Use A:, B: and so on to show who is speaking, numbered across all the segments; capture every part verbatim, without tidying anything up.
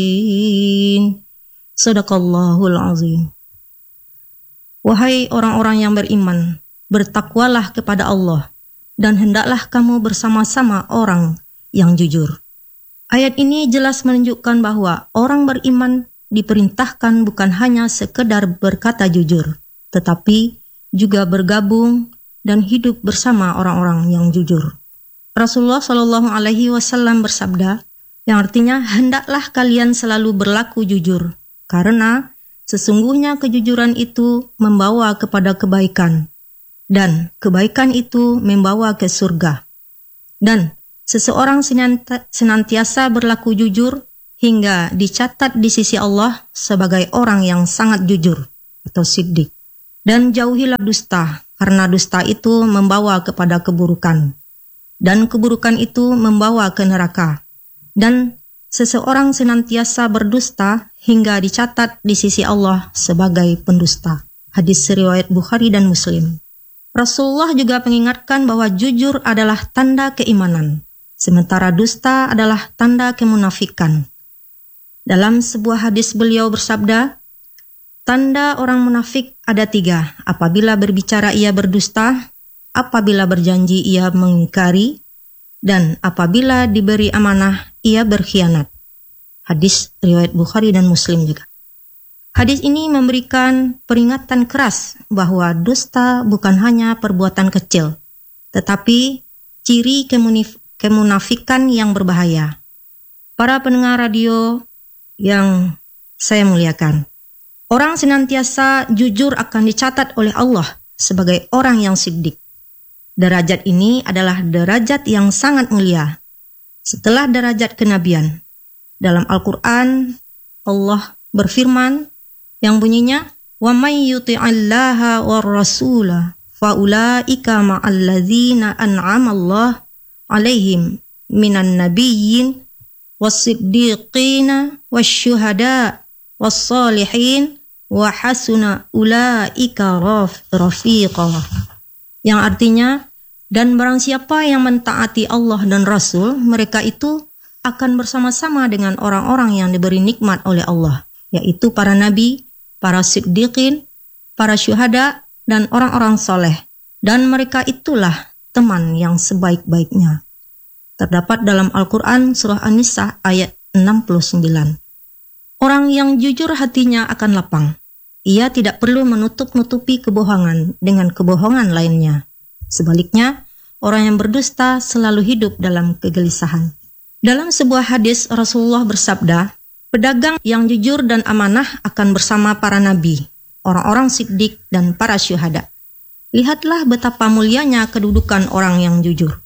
A: Sadaqallahul azim. Wahai orang-orang yang beriman, bertakwalah kepada Allah, dan hendaklah kamu bersama-sama orang yang jujur. Ayat ini jelas menunjukkan bahwa orang beriman diperintahkan bukan hanya sekedar berkata jujur, tetapi juga bergabung dan hidup bersama orang-orang yang jujur. Rasulullah Shallallahu Alaihi Wasallam bersabda, yang artinya hendaklah kalian selalu berlaku jujur, karena sesungguhnya kejujuran itu membawa kepada kebaikan, dan kebaikan itu membawa ke surga. Dan seseorang senantiasa berlaku jujur hingga dicatat di sisi Allah sebagai orang yang sangat jujur atau siddiq. Dan jauhilah dusta, karena dusta itu membawa kepada keburukan, dan keburukan itu membawa ke neraka. Dan seseorang senantiasa berdusta hingga dicatat di sisi Allah sebagai pendusta. Hadis riwayat Bukhari dan Muslim. Rasulullah juga mengingatkan bahwa jujur adalah tanda keimanan, sementara dusta adalah tanda kemunafikan. Dalam sebuah hadis beliau bersabda, tanda orang munafik ada tiga: apabila berbicara ia berdusta, apabila berjanji ia mengingkari, dan apabila diberi amanah ia berkhianat. Hadis riwayat Bukhari dan Muslim juga. Hadis ini memberikan peringatan keras bahwa dusta bukan hanya perbuatan kecil, tetapi ciri kemunif- kemunafikan yang berbahaya. Para pendengar radio yang saya muliakan, orang senantiasa jujur akan dicatat oleh Allah sebagai orang yang siddiq. Derajat ini adalah derajat yang sangat mulia setelah derajat kenabian. Dalam Al-Quran, Allah berfirman yang bunyinya, وَمَنْ يُطِعِ اللَّهَ وَالرَّسُولَ فَأُولَٰئِكَ مَعَ الَّذِينَ أَنْعَمَ اللَّهُ عَلَيْهِمْ مِنَ النَّبِيِّينَ وَالصِّدِّيقِينَ وَالشُّهَدَاءِ وَالصَّالِحِينَ وَحَسُنَ أُولَٰئِكَ رَفِيقًا. Yang artinya, dan barang siapa yang mentaati Allah dan Rasul, mereka itu akan bersama-sama dengan orang-orang yang diberi nikmat oleh Allah, yaitu para nabi, para siddiqin, para syuhada, dan orang-orang soleh. Dan mereka itulah teman yang sebaik-baiknya. Terdapat dalam Al-Quran surah An-Nisa ayat enam puluh sembilan. Orang yang jujur hatinya akan lapang. Ia tidak perlu menutup-nutupi kebohongan dengan kebohongan lainnya. Sebaliknya, orang yang berdusta selalu hidup dalam kegelisahan. Dalam sebuah hadis, Rasulullah bersabda, pedagang yang jujur dan amanah akan bersama para nabi, orang-orang siddiq, dan para syuhada. Lihatlah betapa mulianya kedudukan orang yang jujur.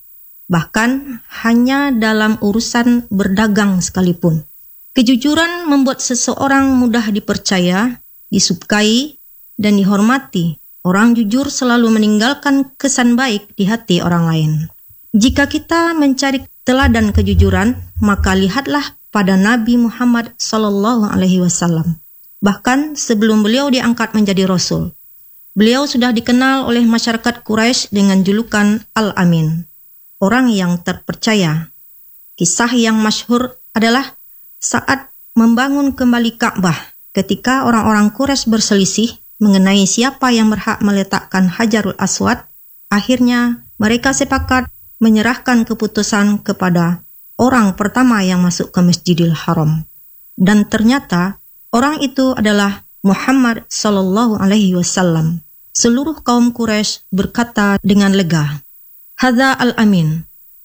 A: Bahkan hanya dalam urusan berdagang sekalipun. Kejujuran membuat seseorang mudah dipercaya, disukai, dan dihormati. Orang jujur selalu meninggalkan kesan baik di hati orang lain. Jika kita mencari teladan kejujuran, maka lihatlah pada Nabi Muhammad Sallallahu Alaihi Wasallam. Bahkan sebelum beliau diangkat menjadi Rasul, beliau sudah dikenal oleh masyarakat Quraisy dengan julukan Al-Amin, orang yang terpercaya. Kisah yang masyhur adalah saat membangun kembali Ka'bah, ketika orang-orang Quraisy berselisih mengenai siapa yang berhak meletakkan Hajarul Aswad, akhirnya mereka sepakat menyerahkan keputusan kepada orang pertama yang masuk ke Masjidil Haram. Dan ternyata orang itu adalah Muhammad Sallallahu Alaihi Wasallam. Seluruh kaum Quraisy berkata dengan lega, Hadza al-Amin,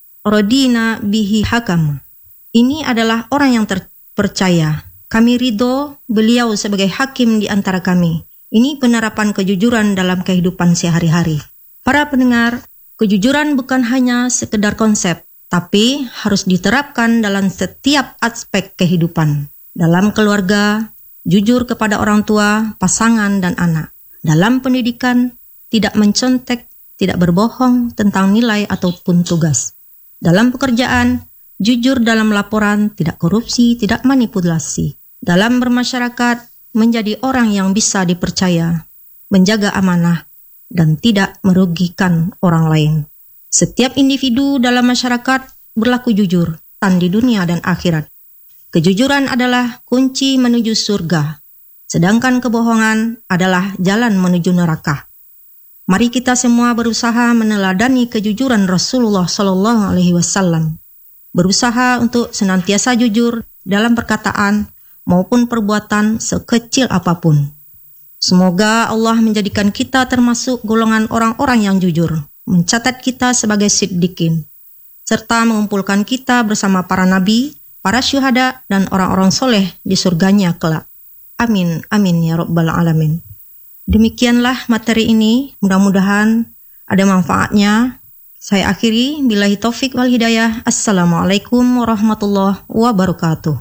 A: radina bihi hakam. Ini adalah orang yang terpercaya. Kami ridho beliau sebagai hakim di antara kami. Ini penerapan kejujuran dalam kehidupan sehari-hari. Para pendengar, kejujuran bukan hanya sekedar konsep, tapi harus diterapkan dalam setiap aspek kehidupan. Dalam keluarga, jujur kepada orang tua, pasangan, dan anak. Dalam pendidikan, tidak mencontek, tidak berbohong tentang nilai ataupun tugas. Dalam pekerjaan, jujur dalam laporan, tidak korupsi, tidak manipulasi. Dalam bermasyarakat, menjadi orang yang bisa dipercaya, menjaga amanah, dan tidak merugikan orang lain. Setiap individu dalam masyarakat berlaku jujur, tan di dunia dan akhirat. Kejujuran adalah kunci menuju surga, sedangkan kebohongan adalah jalan menuju neraka. Mari kita semua berusaha meneladani kejujuran Rasulullah Shallallahu Alaihi Wasallam. Berusaha untuk senantiasa jujur dalam perkataan maupun perbuatan sekecil apapun. Semoga Allah menjadikan kita termasuk golongan orang-orang yang jujur, mencatat kita sebagai siddiqin, serta mengumpulkan kita bersama para nabi, para syuhada, dan orang-orang soleh di surganya kelak. Amin, amin ya rabbal alamin. Demikianlah materi ini, mudah-mudahan ada manfaatnya. Saya akhiri, billahi taufik wal hidayah. Assalamualaikum warahmatullahi wabarakatuh.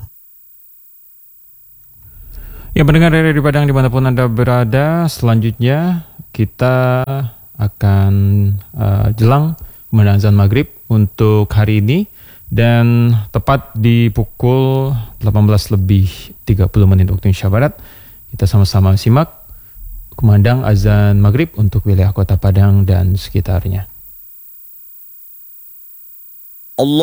B: Ya, pendengar dari Padang dimanapun Anda berada, selanjutnya kita akan uh, jelang kumandang azan maghrib untuk hari ini. Dan tepat di pukul delapan belas lebih tiga puluh menit waktu Indonesia Barat, kita sama-sama simak kumandang azan maghrib untuk wilayah Kota Padang dan sekitarnya.
C: Allah